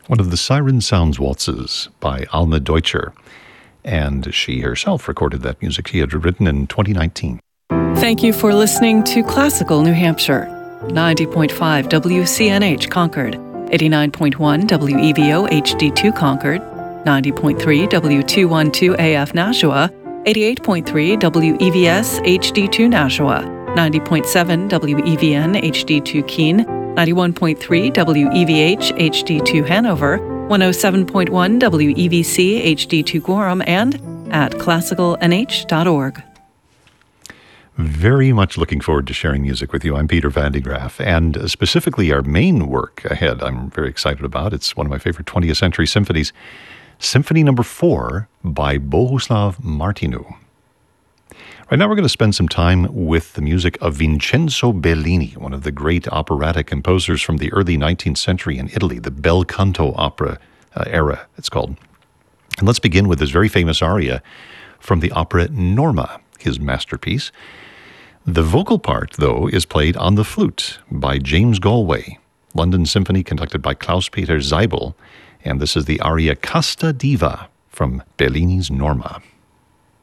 one of the Siren Sounds waltzes by Alma Deutscher. And she herself recorded that music she had written in 2019. Thank you for listening to Classical New Hampshire. 90.5 WCNH Concord, 89.1 WEVO HD2 Concord, 90.3 W212 AF Nashua, 88.3 WEVS HD2 Nashua, 90.7 WEVN HD2 Keene, 91.3 WEVH HD2 Hanover, 107.1 WEVC HD2 Gorham, and at classicalnh.org. Very much looking forward to sharing music with you. I'm Peter Van de Graaff, and specifically our main work ahead I'm very excited about. It's one of my favorite 20th century symphonies, Symphony No. 4 by Bohuslav Martinu. Right now we're going to spend some time with the music of Vincenzo Bellini, one of the great operatic composers from the early 19th century in Italy, the bel canto opera era, it's called. And let's begin with this very famous aria from the opera Norma, his masterpiece. The vocal part, though, is played on the flute by James Galway, London Symphony conducted by Klaus-Peter Zeibel, and this is the aria Casta Diva from Bellini's Norma.